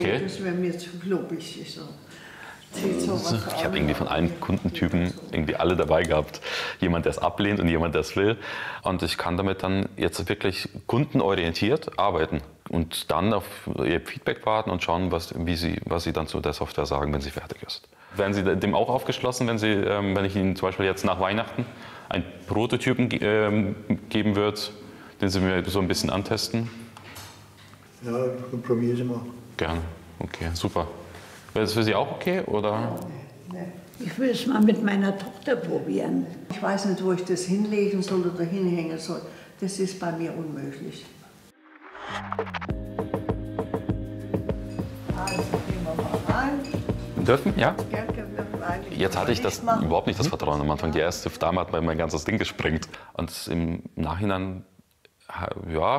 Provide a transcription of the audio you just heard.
Okay. Das wäre mir zu klobig. So. Ich habe irgendwie von allen Kundentypen irgendwie alle dabei gehabt. Jemand, der es ablehnt und jemand, der es will. Und ich kann damit dann jetzt wirklich kundenorientiert arbeiten und dann auf ihr Feedback warten und schauen, was sie dann zu der Software sagen, wenn sie fertig ist. Wären Sie dem auch aufgeschlossen, wenn ich Ihnen zum Beispiel jetzt nach Weihnachten einen Prototypen geben würde, den Sie mir so ein bisschen antesten? Ja, probieren Sie mal. Gerne. Okay, super. Wäre das für Sie auch okay, oder? Ich will es mal mit meiner Tochter probieren. Ich weiß nicht, wo ich das hinlegen soll oder hinhängen soll. Das ist bei mir unmöglich. Also gehen wir mal rein. Dürfen? Ja? Ja, können wir rein. Jetzt hatte ich das überhaupt nicht das Vertrauen am Anfang. Die erste Dame hat mir mein ganzes Ding gesprengt. Und im Nachhinein, ja,